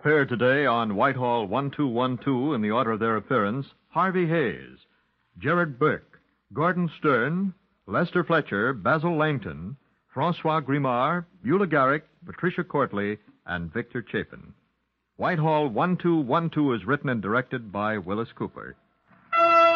Appeared today on Whitehall 1212 in the order of their appearance, Harvey Hayes, Gerard Burke, Gordon Stern, Lester Fletcher, Basil Langton, Francois Grimard, Beulah Garrick, Patricia Courtley, and Victor Chapin. Whitehall 1212 is written and directed by Willis Cooper.